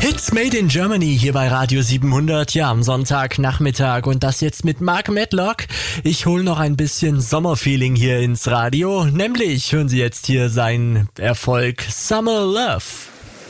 Hits made in Germany hier bei Radio 700, ja, am Sonntagnachmittag und das jetzt mit Mark Medlock. Ich hole noch ein bisschen Sommerfeeling hier ins Radio, nämlich hören Sie jetzt hier seinen Erfolg Summer Love.